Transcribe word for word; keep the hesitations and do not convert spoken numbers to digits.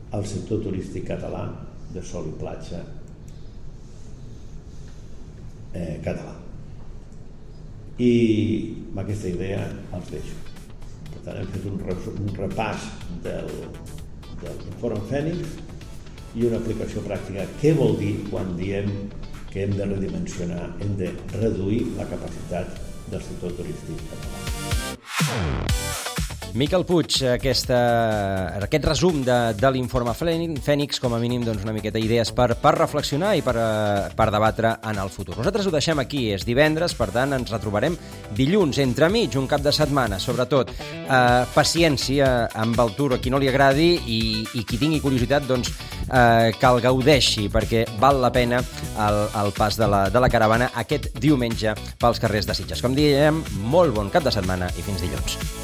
al sector turístic català de sol i platja eh, català. I amb aquesta idea els deixo. Per tant, hem fet un, un repàs del, del informe Fènix i una aplicació pràctica. Què vol dir quan diem que hem de redimensionar, hem de reduir la capacitat del sector turístic català? Miquel Puig, aquesta, aquest resum de, de l'informe Fènix, com a mínim doncs, una miqueta idees per, per reflexionar i per, per debatre en el futur. Nosaltres ho deixem aquí, és divendres, per tant ens retrobarem dilluns, entremig, un cap de setmana, sobretot. Eh, paciència amb el tour a qui no li agradi i, i qui tingui curiositat, doncs, eh, que el gaudeixi, perquè val la pena el, el pas de la, de la caravana aquest diumenge pels carrers de Sitges. Com diem, molt bon cap de setmana i fins dilluns.